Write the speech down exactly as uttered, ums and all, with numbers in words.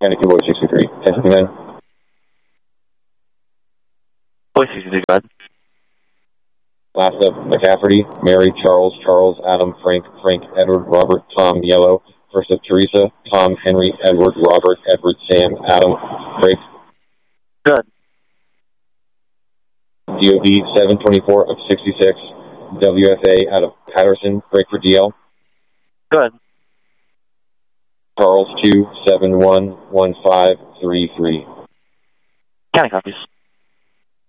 County two, Boy sixty-three. ten fifty-nine. Boy sixty-three, go ahead. Last up, McCafferty, Mary, Charles, Charles, Adam, Frank, Frank, Edward, Robert, Tom, Yellow. First up, Teresa, Tom, Henry, Edward, Robert, Edward, Sam, Adam, Break. Good. D O B seven twenty-four of sixty-six. W F A out of Patterson, break for D L. Good. Charles two seven one one five three three. County copies.